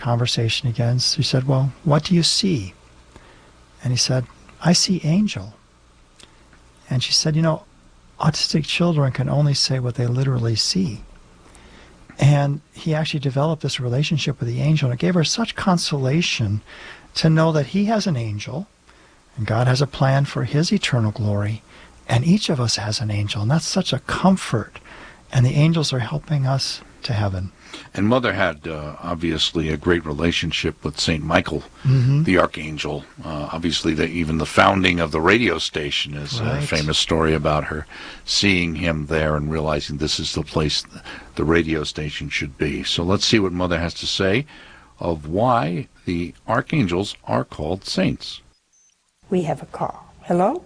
conversation again. She said, well, what do you see? And he said, I see angel. And she said, autistic children can only say what they literally see. And he actually developed this relationship with the angel, and it gave her such consolation to know that he has an angel, and God has a plan for his eternal glory, and each of us has an angel, and that's such a comfort. And the angels are helping us to heaven. And Mother had, obviously, a great relationship with St. Michael, the Archangel. Obviously, even the founding of the radio station is a famous story about her seeing him there and realizing this is the place the radio station should be. So let's see what Mother has to say of why the archangels are called saints. We have a call. Hello?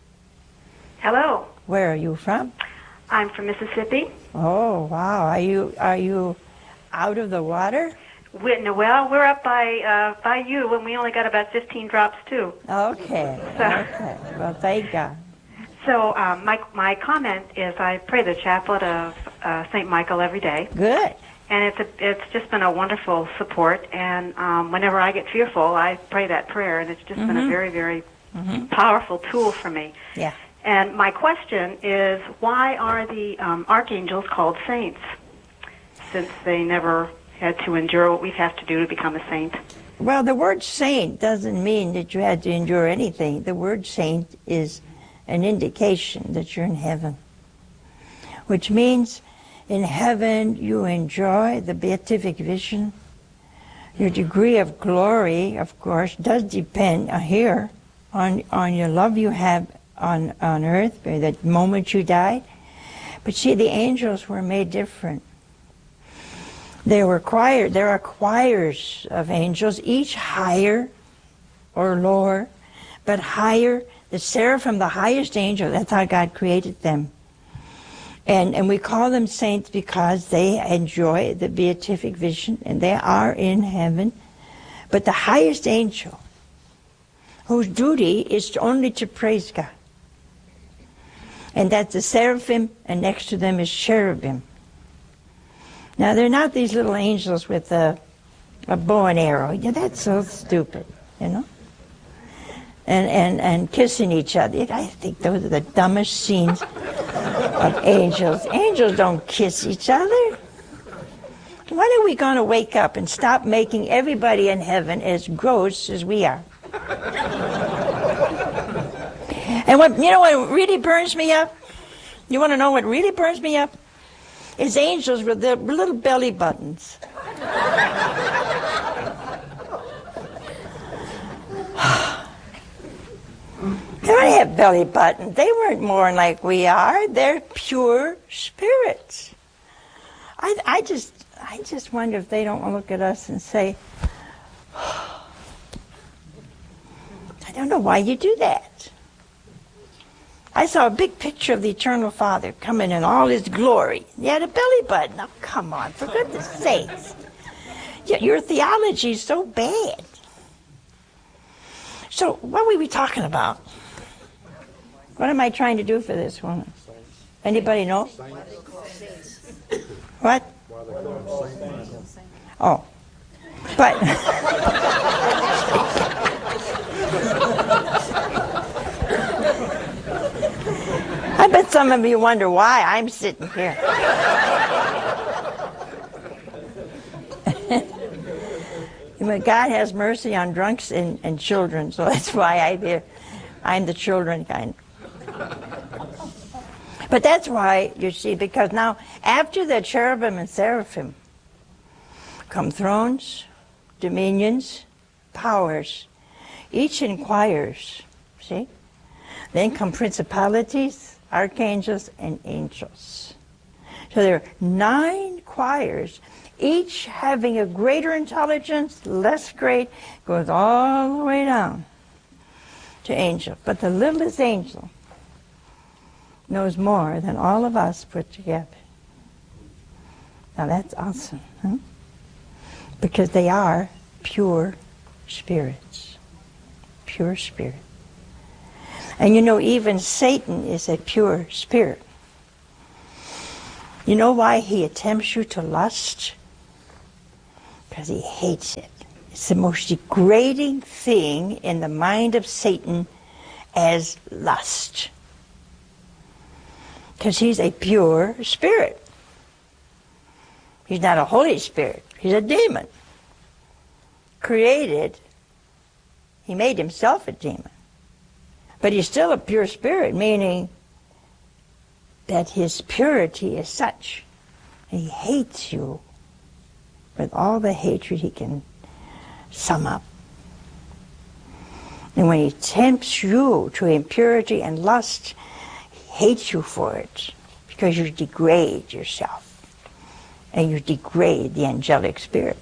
Hello. Where are you from? I'm from Mississippi. Oh, wow. Are you out of the water? Well, we're up by you, and we only got about 15 drops, too. Okay. Okay. Well, thank God. So my comment is I pray the chaplet of St. Michael every day. Good. And it's just been a wonderful support. And whenever I get fearful, I pray that prayer, and it's just been a very, very powerful tool for me. Yeah. And my question is, why are the archangels called saints, since they never had to endure what we have to do to become a saint? Well, the word saint doesn't mean that you had to endure anything. The word saint is an indication that you're in heaven, which means in heaven you enjoy the beatific vision. Your degree of glory, of course, does depend here on your love you have on earth, by that moment you died. But see, the angels were made different. There are choirs of angels, each higher or lower, but higher. The seraphim, the highest angel, that's how God created them. And we call them saints because they enjoy the beatific vision, and they are in heaven. But the highest angel, whose duty is only to praise God, and that's the seraphim, and next to them is cherubim. Now, they're not these little angels with a bow and arrow. Yeah, that's so stupid, And kissing each other. I think those are the dumbest scenes of angels. Angels don't kiss each other. When are we going to wake up and stop making everybody in heaven as gross as we are? And what really burns me up? You want to know what really burns me up? Is angels with their little belly buttons. They don't have belly buttons. They weren't born like we are. They're pure spirits. I just wonder if they don't look at us and say, I don't know why you do that. I saw a big picture of the Eternal Father coming in all his glory. He had a belly button. Oh, come on, for goodness sakes. Your theology is so bad. So what were we talking about? What am I trying to do for this woman? Anybody know? What? Oh. But I bet some of you wonder why I'm sitting here. God has mercy on drunks and children, so that's why I'm here. I'm the children kind. But that's why, you see, because now after the cherubim and seraphim come thrones, dominions, powers. Each inquires, see? Then come principalities, archangels, and angels. So there are 9 choirs, each having a greater intelligence, less great, goes all the way down to angel. But the littlest angel knows more than all of us put together. Now that's awesome, huh? Because they are pure spirits. Pure spirit. And even Satan is a pure spirit. You know why he attempts you to lust? because he hates it. It's the most degrading thing in the mind of Satan as lust. Because he's a pure spirit. He's not a Holy Spirit. He's a demon. Created. He made himself a demon. But he's still a pure spirit, meaning that his purity is such. He hates you with all the hatred he can sum up. And when he tempts you to impurity and lust, he hates you for it because you degrade yourself and you degrade the angelic spirit.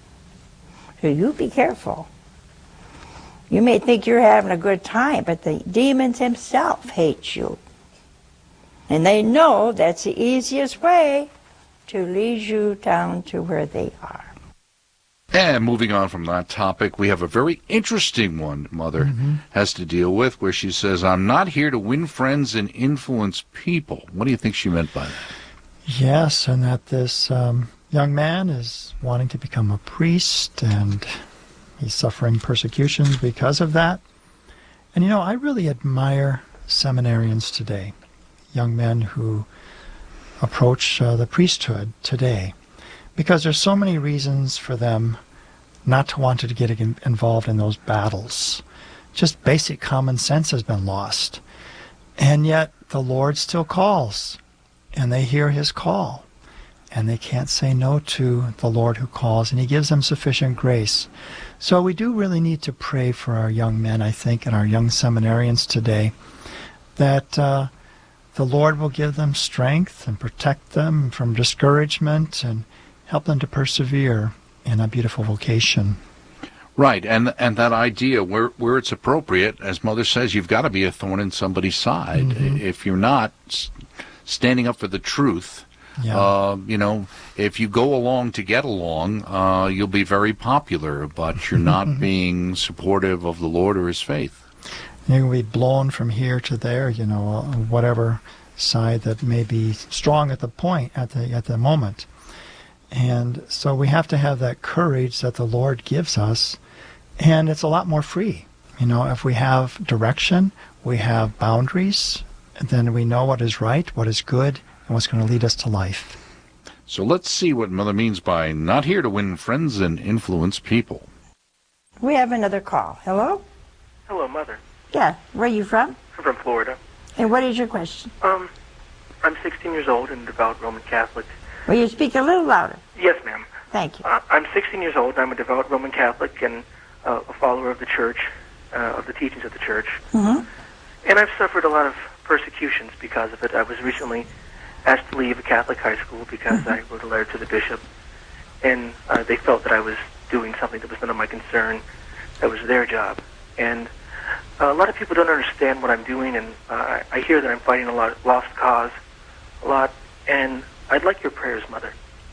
So you be careful. You may think you're having a good time, but the demons himself hate you. And they know that's the easiest way to lead you down to where they are. And moving on from that topic, we have a very interesting one Mother has to deal with, where she says, I'm not here to win friends and influence people. What do you think she meant by that? Yes, and that this young man is wanting to become a priest, and he's suffering persecutions because of that. And I really admire seminarians today, young men who approach the priesthood today, because there's so many reasons for them not to want to get involved in those battles. Just basic common sense has been lost. And yet the Lord still calls, and they hear his call, and they can't say no to the Lord who calls, and he gives them sufficient grace. So we do really need to pray for our young men, I think, and our young seminarians today, that the Lord will give them strength and protect them from discouragement and help them to persevere in a beautiful vocation. Right, and that idea, where it's appropriate, as Mother says, you've got to be a thorn in somebody's side. If you're not standing up for the truth, if you go along to get along, you'll be very popular, but you're not being supportive of the Lord or his faith. You can be blown from here to there, whatever side that may be strong at the point, at the moment. And so we have to have that courage that the Lord gives us, and it's a lot more free. If we have direction, we have boundaries, and then we know what is right, what is good, and what's going to lead us to life. So let's see what Mother means by not here to win friends and influence people. We have another call. Hello? Hello, Mother. Yeah. Where are you from? I'm from Florida. And what is your question? I'm 16 years old and devout Roman Catholic. Will you speak a little louder? Yes, ma'am. Thank you. I'm 16 years old, and I'm a devout Roman Catholic and a follower of the Church, of the teachings of the Church. And I've suffered a lot of persecutions because of it. I was recently asked to leave a Catholic high school because I wrote a letter to the bishop, and they felt that I was doing something that was none of my concern. That was their job. And a lot of people don't understand what I'm doing, and I hear that I'm fighting a lost cause, and I'd like your prayers, Mother.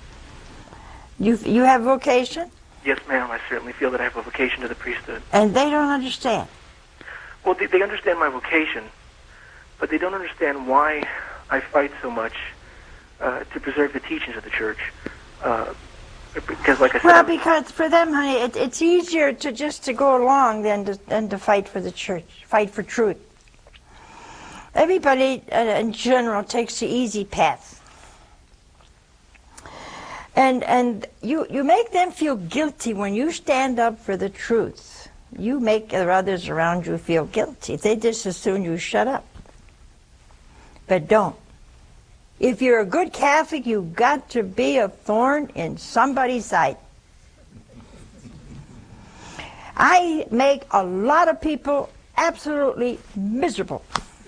You have vocation? Yes, ma'am. I certainly feel that I have a vocation to the priesthood. And they don't understand? Well, they understand my vocation, but they don't understand why I fight so much to preserve the teachings of the Church. Because, like I said... Well, because for them, honey, it's easier to go along than to fight for the Church, fight for truth. Everybody, in general, takes the easy path. And you make them feel guilty when you stand up for the truth. You make the others around you feel guilty. They just as soon you shut up. But don't. If you're a good Catholic, you've got to be a thorn in somebody's side. I make a lot of people absolutely miserable.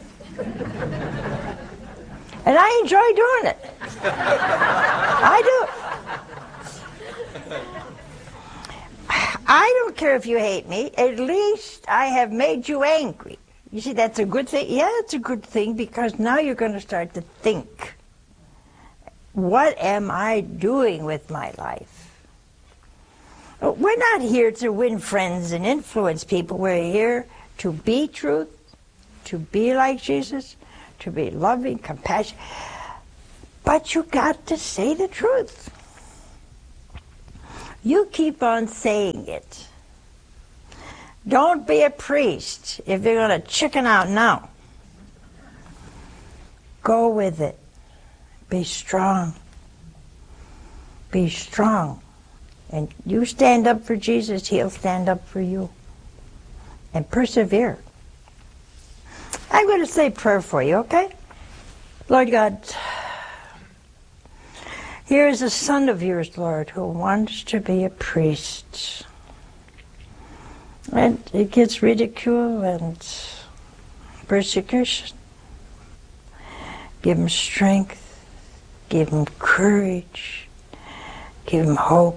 And I enjoy doing it. I do. I don't care if you hate me. At least I have made you angry. You see, that's a good thing. Yeah, it's a good thing because now you're going to start to think. What am I doing with my life? We're not here to win friends and influence people. We're here to be truth, to be like Jesus, to be loving, compassionate. But you got to say the truth. You keep on saying it. Don't be a priest if you're going to chicken out now. Go with it. Be strong. Be strong. And you stand up for Jesus, he'll stand up for you. And persevere. I'm going to say a prayer for you, okay? Lord God, here is a son of yours, Lord, who wants to be a priest. And it gets ridicule and persecution. Give him strength. Give him courage. Give him hope.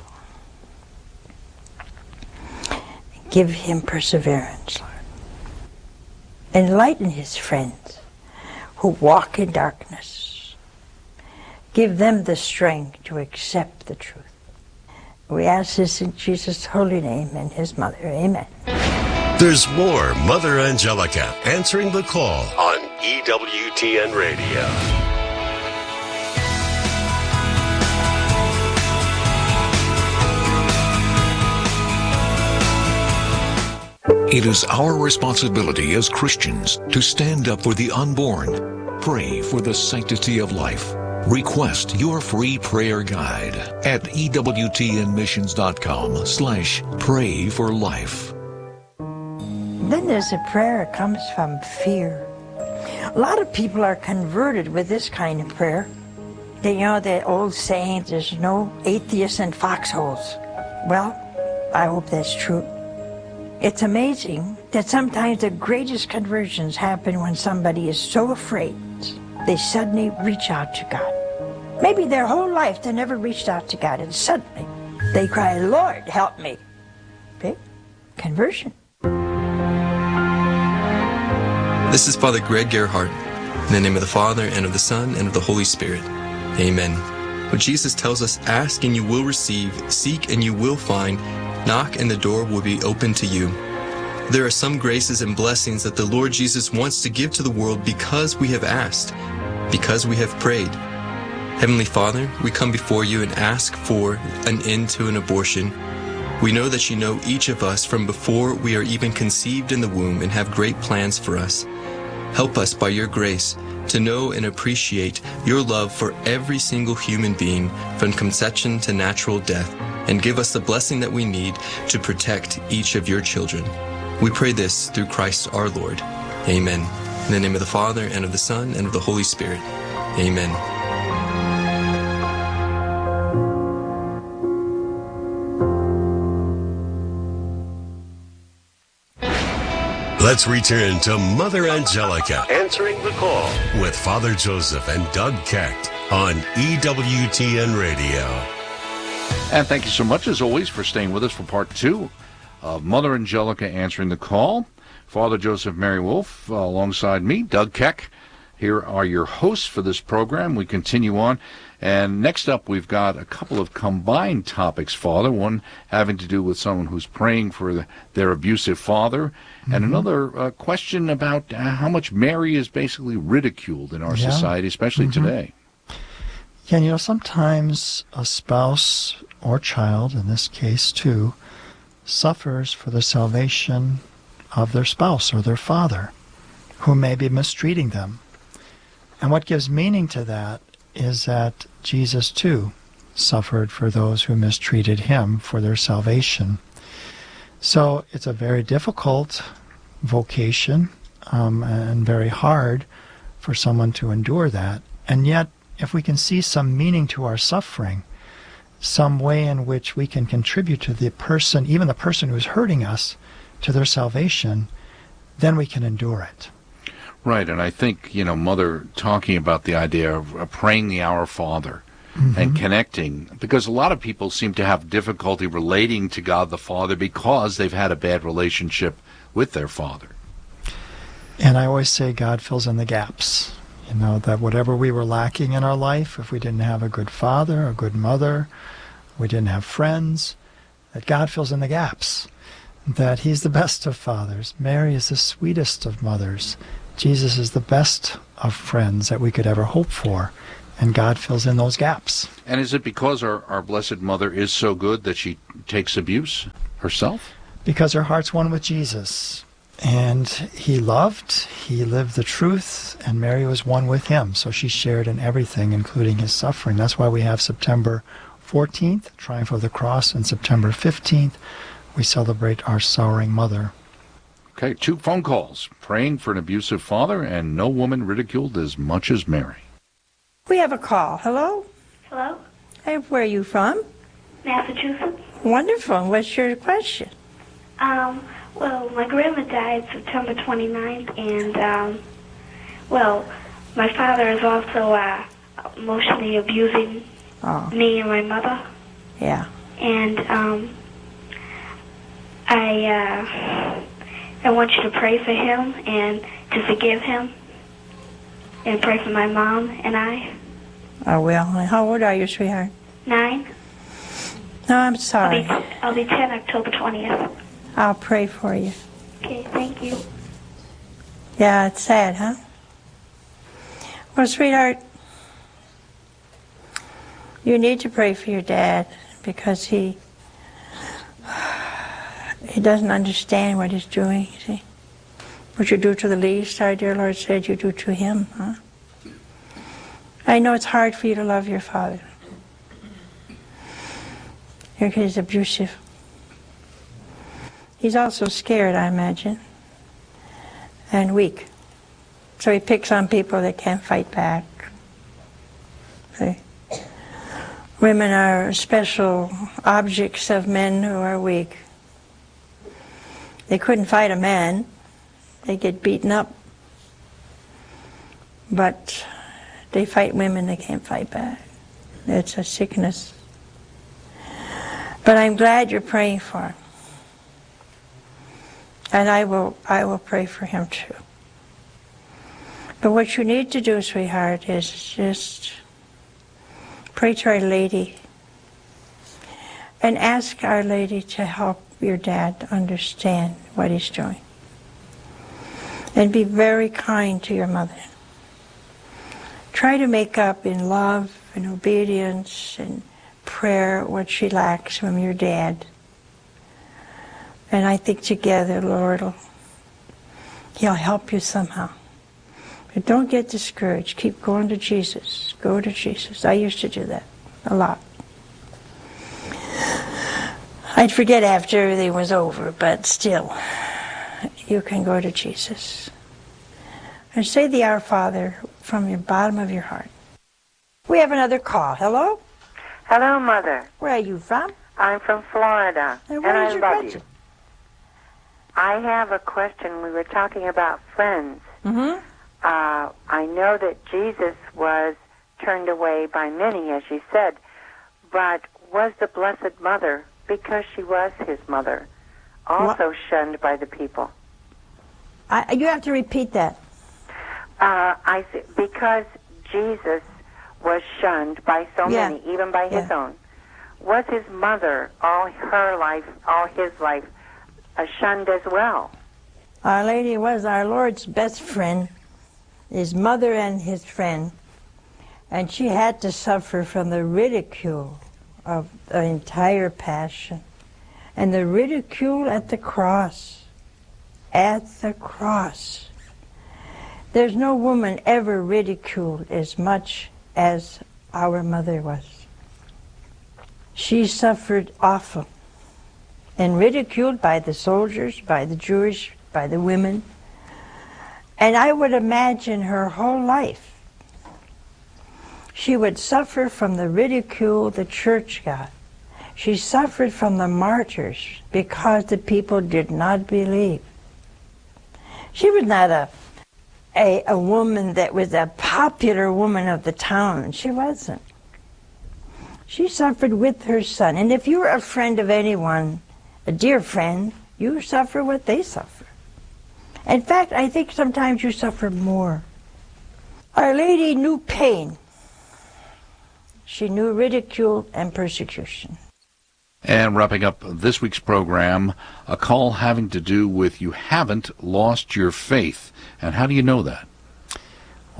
Give him perseverance, Lord. Enlighten his friends who walk in darkness. Give them the strength to accept the truth. We ask this in Jesus' holy name and his mother. Amen. There's more Mother Angelica answering the call on EWTN Radio. It is our responsibility as Christians to stand up for the unborn, pray for the sanctity of life. Request your free prayer guide at EWTNmissions.com/pray for life. Then there's a prayer that comes from fear. A lot of people are converted with this kind of prayer. They know that old saying, there's no atheists in foxholes. Well, I hope that's true. It's amazing that sometimes the greatest conversions happen when somebody is so afraid they suddenly reach out to God. Maybe their whole life they never reached out to God, and suddenly they cry, Lord, help me. Okay? Conversion. This is Father Greg Gerhardt. In the name of the Father, and of the Son, and of the Holy Spirit. Amen. When Jesus tells us, ask and you will receive, seek and you will find, knock and the door will be open to you. There are some graces and blessings that the Lord Jesus wants to give to the world because we have asked, because we have prayed. Heavenly Father, we come before you and ask for an end to an abortion. We know that you know each of us from before we are even conceived in the womb and have great plans for us. Help us by your grace to know and appreciate your love for every single human being from conception to natural death, and give us the blessing that we need to protect each of your children. We pray this through Christ our Lord. Amen. In the name of the Father, and of the Son, and of the Holy Spirit. Amen. Let's return to Mother Angelica answering the call with Father Joseph and Doug Keck on EWTN Radio. And thank you so much, as always, for staying with us for part 2 of Mother Angelica answering the call. Father Joseph Mary Wolf, alongside me, Doug Keck. Here are your hosts for this program. We continue on. And next up, we've got a couple of combined topics, Father. One having to do with someone who's praying for their abusive father, and another question about how much Mary is basically ridiculed in our society, especially today. Yeah, you know, sometimes a spouse or child, in this case too, suffers for the salvation of their spouse or their father, who may be mistreating them. And what gives meaning to that is that Jesus too suffered for those who mistreated him for their salvation. So it's a very difficult vocation and very hard for someone to endure that. And yet, if we can see some meaning to our suffering, some way in which we can contribute to the person, even the person who's hurting us, to their salvation, then we can endure it. Right, and I think, you know, Mother talking about the idea of praying the Our Father and connecting, because a lot of people seem to have difficulty relating to God the Father because they've had a bad relationship with their father. And I always say God fills in the gaps. You know, that whatever we were lacking in our life, if we didn't have a good father, a good mother, we didn't have friends, that God fills in the gaps. That he's the best of fathers. Mary is the sweetest of mothers. Jesus is the best of friends that we could ever hope for. and God fills in those gaps. And is it because our Blessed Mother is so good that she takes abuse herself? Because her heart's one with Jesus. And he lived the truth, and Mary was one with him. So she shared in everything, including his suffering. That's why we have September 14th, Triumph of the Cross, and September 15th, we celebrate our sorrowing mother. Okay, 2 phone calls. Praying for an abusive father, and no woman ridiculed as much as Mary. We have a call. Hello? Hello? Hey, where are you from? Massachusetts. Wonderful. What's your question? Well, my grandma died September 29th, and, my father is also emotionally abusing me and my mother. Yeah. And I want you to pray for him and to forgive him, and pray for my mom and I. I will. How old are you, sweetheart? 9. No, I'm sorry. I'll be 10 October 20th. I'll pray for you. Okay, thank you. Yeah, it's sad, huh? Well, sweetheart, you need to pray for your dad because he doesn't understand what he's doing, you see. What you do to the least, our dear Lord said you do to him, huh? I know it's hard for you to love your father. He's abusive. He's also scared, I imagine, and weak. So he picks on people that can't fight back. See? Women are special objects of men who are weak. They couldn't fight a man. They get beaten up. But they fight women, they can't fight back. It's a sickness. But I'm glad you're praying for him. And I will pray for him too. But what you need to do, sweetheart, is just pray to Our Lady and ask Our Lady to help your dad understand what he's doing. And be very kind to your mother. Try to make up in love and obedience and prayer what she lacks from your dad. And I think together, Lord, he'll help you somehow. But don't get discouraged. Keep going to Jesus. Go to Jesus. I used to do that a lot. I'd forget after everything was over, but still, you can go to Jesus. And say the Our Father from your bottom of your heart. We have another call. Hello? Hello, Mother. Where are you from? I'm from Florida, and I your love question? you. I have a question. We were talking about friends. Mm-hmm. I know that Jesus was turned away by many, as you said, but was the Blessed Mother, because she was his mother, also shunned by the people? You have to repeat that. Because Jesus was shunned by so many, even by his own. Was his mother, all her life, all his life, shunned as well? Our Lady was our Lord's best friend, his mother and his friend, and she had to suffer from the ridicule of the entire Passion, and the ridicule at the cross. At the cross. There's no woman ever ridiculed as much as our mother was. She suffered awful and ridiculed by the soldiers, by the Jewish, by the women. And I would imagine her whole life she would suffer from the ridicule the church got. She suffered from the martyrs because the people did not believe. She was not a woman that was a popular woman of the town. She wasn't. She suffered with her son. And if you're a friend of anyone, a dear friend, you suffer what they suffer. In fact, I think sometimes you suffer more. Our Lady knew pain. She knew ridicule and persecution. And wrapping up this week's program, a call having to do with you haven't lost your faith. And how do you know that?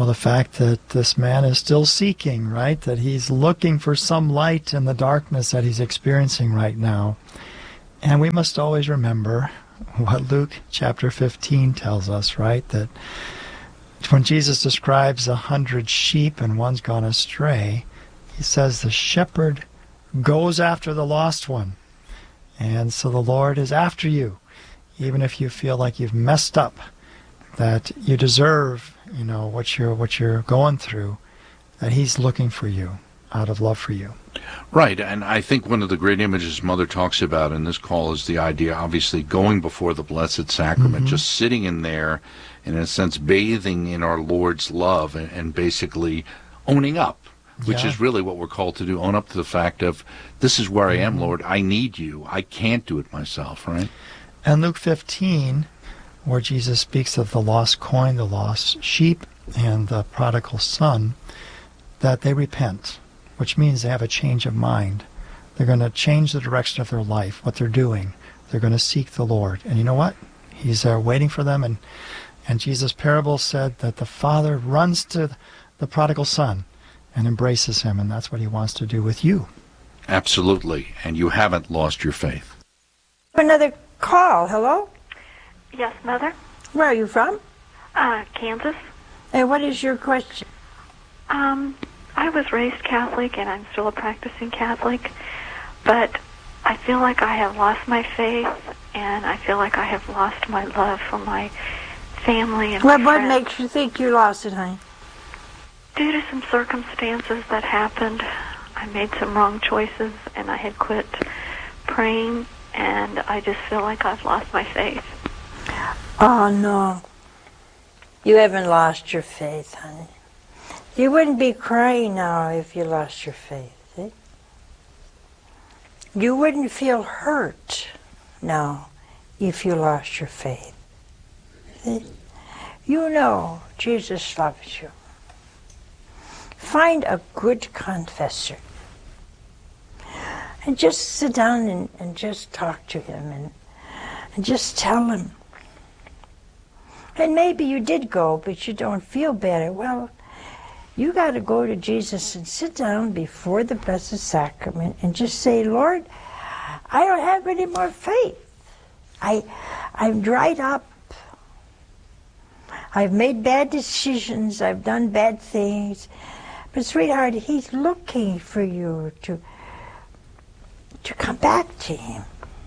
Well, the fact that this man is still seeking, right? That he's looking for some light in the darkness that he's experiencing right now. And we must always remember what Luke chapter 15 tells us, right? That when Jesus describes 100 sheep and one's gone astray, he says the shepherd goes after the lost one. And so the Lord is after you, even if you feel like you've messed up, that you deserve, what you're going through, that he's looking for you out of love for you. Right, and I think one of the great images Mother talks about in this call is the idea, obviously, going before the Blessed Sacrament, just sitting in there, and in a sense, bathing in our Lord's love and basically owning up, which is really what we're called to do, own up to the fact of, this is where I am, Lord, I need you, I can't do it myself, right? And Luke 15, where Jesus speaks of the lost coin, the lost sheep, and the prodigal son, that they repent, which means they have a change of mind. They're going to change the direction of their life, what they're doing. They're going to seek the Lord. And you know what? He's there waiting for them. And Jesus' parable said that the father runs to the prodigal son and embraces him, and that's what he wants to do with you. Absolutely. And you haven't lost your faith. Another call. Hello? Yes, Mother. Where are you from? Kansas. And what is your question? I was raised Catholic, and I'm still a practicing Catholic, but I feel like I have lost my faith, and I feel like I have lost my love for my family and my friends. What makes you think you lost it, honey? Due to some circumstances that happened, I made some wrong choices, and I had quit praying, and I just feel like I've lost my faith. Oh, no. You haven't lost your faith, honey. You wouldn't be crying now if you lost your faith. See? You wouldn't feel hurt now if you lost your faith. See? You know Jesus loves you. Find a good confessor. And just sit down and just talk to him and just tell him. And maybe you did go, but you don't feel better. Well, you got to go to Jesus and sit down before the Blessed Sacrament and just say, Lord, I don't have any more faith. I'm dried up. I've made bad decisions. I've done bad things. But sweetheart, he's looking for you to come back to him.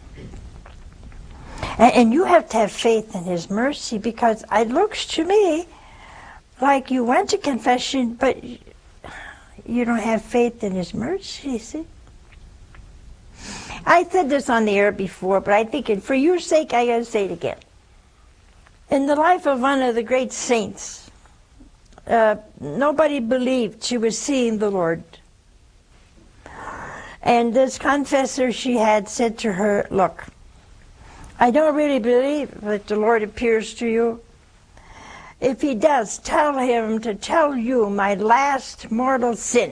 And you have to have faith in his mercy, because it looks to me like you went to confession, but you don't have faith in his mercy, see? I said this on the air before, but I think for your sake, I got to say it again. In the life of one of the great saints, nobody believed she was seeing the Lord. And this confessor she had said to her, look, I don't really believe that the Lord appears to you. If he does, tell him to tell you my last mortal sin.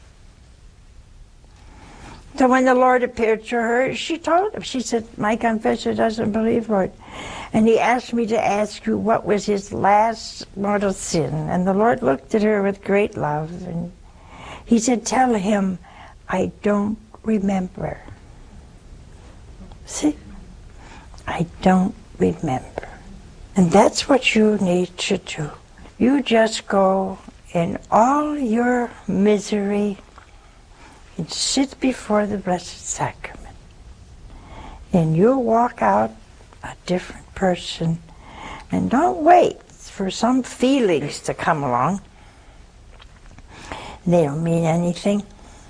So when the Lord appeared to her, she told him, she said, my confessor doesn't believe, Lord. And he asked me to ask you what was his last mortal sin. And the Lord looked at her with great love, and he said, tell him, I don't remember. See? I don't remember. And that's what you need to do. You just go in all your misery and sit before the Blessed Sacrament. And you'll walk out a different person. And don't wait for some feelings to come along. They don't mean anything.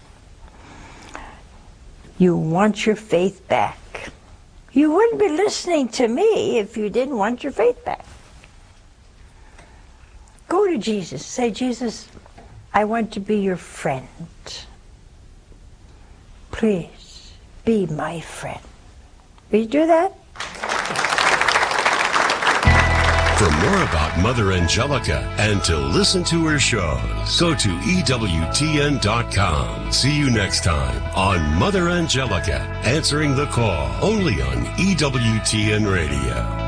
You want your faith back. You wouldn't be listening to me if you didn't want your faith back. Go to Jesus. Say, Jesus, I want to be your friend. Please, be my friend. Will you do that? For more about Mother Angelica and to listen to her shows, go to EWTN.com. See you next time on Mother Angelica, answering the call, only on EWTN Radio.